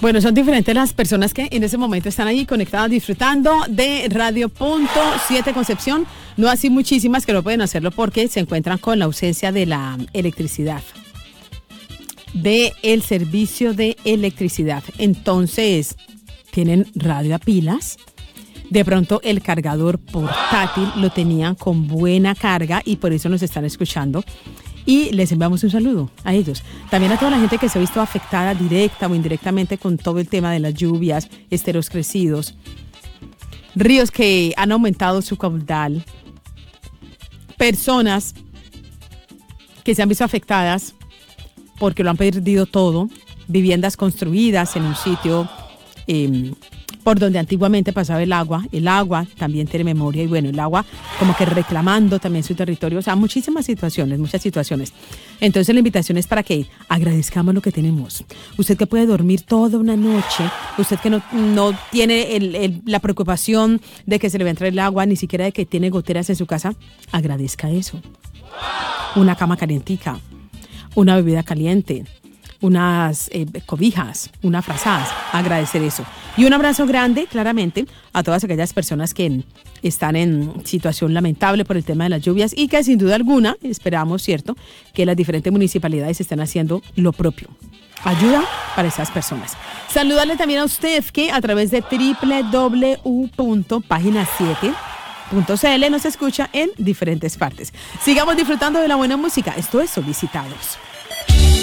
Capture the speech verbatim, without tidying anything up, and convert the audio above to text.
Bueno, son diferentes las personas que en ese momento están ahí conectadas disfrutando de Radio Punto siete Concepción. No así muchísimas que no pueden hacerlo porque se encuentran con la ausencia de la electricidad, de el servicio de electricidad. Entonces, tienen radio a pilas. De pronto el cargador portátil lo tenían con buena carga y por eso nos están escuchando. Y les enviamos un saludo a ellos. También a toda la gente que se ha visto afectada directa o indirectamente con todo el tema de las lluvias, esteros crecidos, ríos que han aumentado su caudal, personas que se han visto afectadas porque lo han perdido todo, viviendas construidas en un sitio eh, por donde antiguamente pasaba el agua. El agua también tiene memoria y bueno, el agua como que reclamando también su territorio. O sea, muchísimas situaciones, muchas situaciones. Entonces la invitación es para que agradezcamos lo que tenemos. Usted que puede dormir toda una noche, usted que no, no tiene el, el, la preocupación de que se le va a entrar el agua, ni siquiera de que tiene goteras en su casa, agradezca eso. Una cama calientica, una bebida caliente, unas eh, cobijas, unas frazadas, agradecer eso. Y un abrazo grande, claramente, a todas aquellas personas que están en situación lamentable por el tema de las lluvias y que sin duda alguna, esperamos, ¿cierto?, que las diferentes municipalidades estén haciendo lo propio. Ayuda para esas personas. Saludarle también a usted que a través de doble u doble u doble u punto página siete punto c l nos escucha en diferentes partes. Sigamos disfrutando de la buena música. Esto es Solicitados.